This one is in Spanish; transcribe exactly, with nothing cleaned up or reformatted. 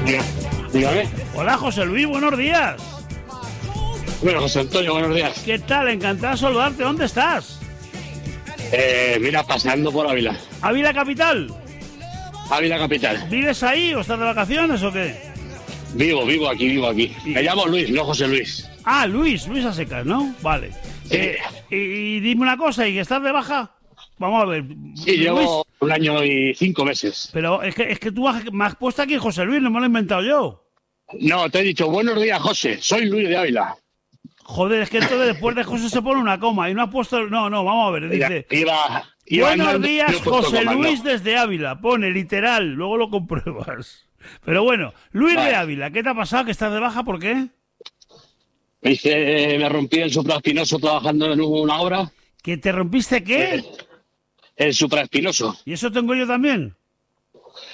Dígame. Hola, José Luis, buenos días. Bueno, José Antonio, buenos días. ¿Qué tal? Encantado de saludarte. ¿Dónde estás? Eh, mira, paseando por Ávila. ¿Ávila capital? Ávila capital. ¿Vives ahí o estás de vacaciones o qué? Vivo, vivo aquí, vivo aquí. Me llamo Luis, no José Luis. Ah, Luis, Luis a secas, ¿no? Vale. Sí. Eh, y, y dime una cosa, ¿y que estás de baja? Vamos a ver. Sí, Luis, llevo un año y cinco meses. pero es que, es que tú has- me has puesto aquí José Luis, no me lo he inventado yo. No, te he dicho, buenos días, José. Soy Luis de Ávila. Joder, es que entonces después de José se pone una coma y no has puesto... No, no, vamos a ver, dice... Iba, iba Buenos andando, días, no he puesto José coma, Luis no. desde Ávila. Pone literal, luego lo compruebas. Pero bueno, Luis Vale. de Ávila, ¿qué te ha pasado? ¿Que estás de baja? ¿Por qué? Me hice, me rompí el supraespinoso trabajando en una obra. ¿Que te rompiste qué? Eh, el supraespinoso. ¿Y eso tengo yo también?